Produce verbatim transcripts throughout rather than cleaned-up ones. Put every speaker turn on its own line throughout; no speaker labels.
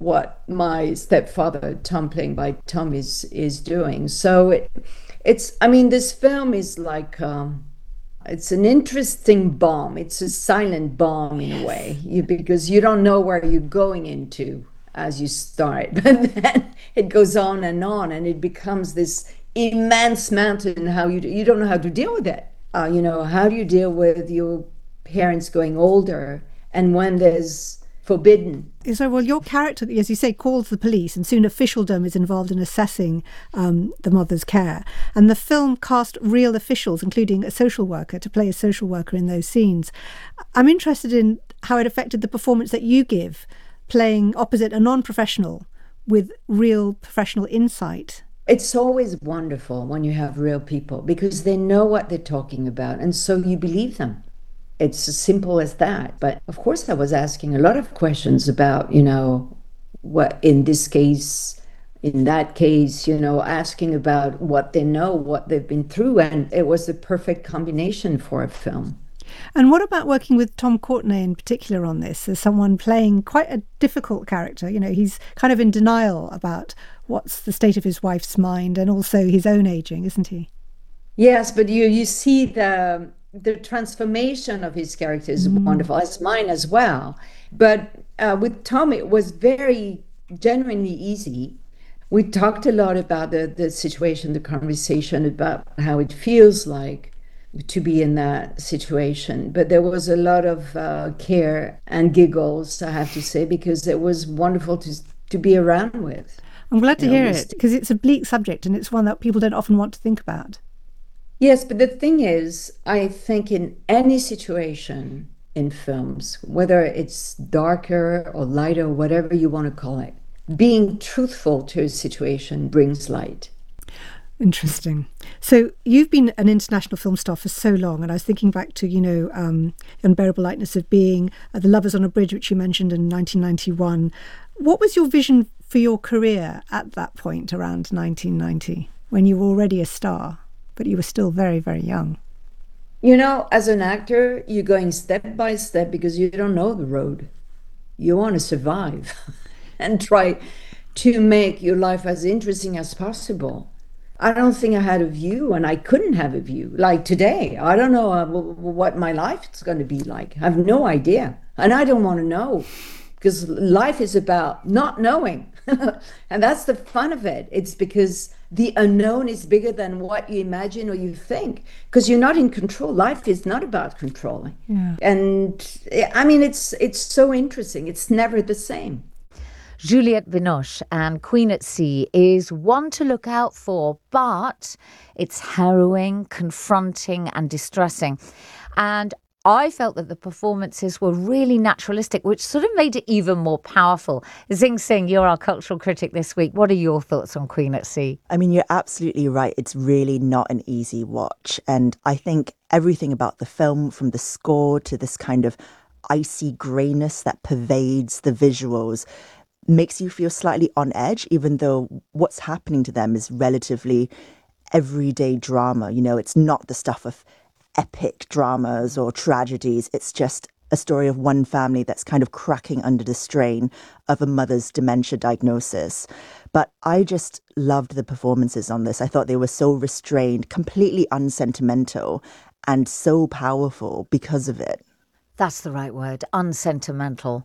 what my stepfather, Tom, playing by Tom, is is doing. So it, it's, I mean, this film is like, um, it's an interesting bomb. It's a silent bomb in a way, you, because you don't know where you're going into as you start, but then it goes on and on, and it becomes this immense mountain. How you you don't know how to deal with it. Uh, you know, how do you deal with your parents going older, and when there's forbidden.
So, well, your character, as you say, calls the police, and soon officialdom is involved in assessing um, the mother's care. And the film cast real officials, including a social worker, to play a social worker in those scenes. I'm interested in how it affected the performance that you give, playing opposite a non-professional with real professional insight.
It's always wonderful when you have real people, because they know what they're talking about, and so you believe them. It's as simple as that. But of course, I was asking a lot of questions about, you know, what in this case, in that case, you know, asking about what they know, what they've been through. And it was the perfect combination for a film.
And what about working with Tom Courtenay in particular on this, as someone playing quite a difficult character? You know, he's kind of in denial about what's the state of his wife's mind, and also his own aging, isn't he?
Yes, but you you see the the transformation of his character is mm. wonderful, as mine as well. But uh, with Tom, it was very genuinely easy. We talked a lot about the, the situation, the conversation, about how it feels like to be in that situation. But there was a lot of uh, care and giggles, I have to say, because it was wonderful to to be around with.
I'm glad to you hear know, it, because it's a bleak subject, and it's one that people don't often want to think about.
Yes, but the thing is, I think in any situation in films, whether it's darker or lighter, whatever you want to call it, being truthful to a situation brings light.
Interesting. So you've been an international film star for so long, and I was thinking back to, you know, um, Unbearable Lightness of Being, uh, The Lovers on a Bridge, which you mentioned in nineteen ninety-one. What was your vision for your career at that point, around nineteen ninety, when you were already a star? But you were still very, very young.
You know, as an actor, you're going step by step because you don't know the road. You want to survive and try to make your life as interesting as possible. I don't think I had a view, and I couldn't have a view. Like today, I don't know uh, what my life is going to be like. I have no idea. And I don't want to know, because life is about not knowing. And that's the fun of it. It's because the unknown is bigger than what you imagine or you think, because you're not in control. Life is not about controlling.
Yeah.
And I mean, it's it's so interesting. It's never the same.
Juliette Binoche and Queen at Sea is one to look out for, but it's harrowing, confronting and distressing. And I felt that the performances were really naturalistic, which sort of made it even more powerful. Zing Singh, you're our cultural critic this week. What are your thoughts on Queen at Sea?
I mean, you're absolutely right. It's really not an easy watch. And I think everything about the film, from the score to this kind of icy greyness that pervades the visuals, makes you feel slightly on edge, even though what's happening to them is relatively everyday drama. You know, it's not the stuff of epic dramas or tragedies. It's just a story of one family that's kind of cracking under the strain of a mother's dementia diagnosis. But I just loved the performances on this. I thought they were so restrained, completely unsentimental, and so powerful because of it.
That's the right word, unsentimental.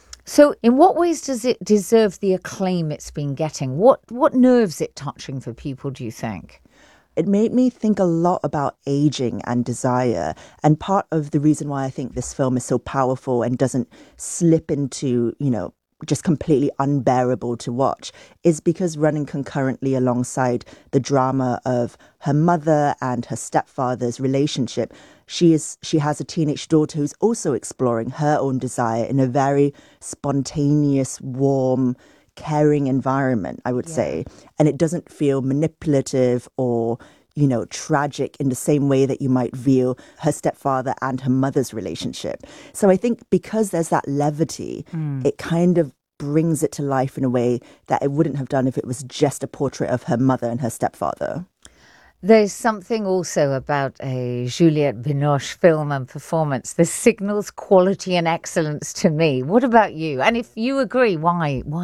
So in what ways does it deserve the acclaim it's been getting? What what nerves it touching for people, do you think?
It made me think a lot about aging and desire. And part of the reason why I think this film is so powerful and doesn't slip into, you know, just completely unbearable to watch is because running concurrently alongside the drama of her mother and her stepfather's relationship, she is she has a teenage daughter who's also exploring her own desire in a very spontaneous, warm, caring environment, I would yeah. say. And it doesn't feel manipulative or, you know, tragic in the same way that you might view her stepfather and her mother's relationship. So I think because there's that levity, mm. it kind of brings it to life in a way that it wouldn't have done if it was just a portrait of her mother and her stepfather.
There's something also about a Juliette Binoche film and performance. This signals quality and excellence to me. What about you? And if you agree, why? Why?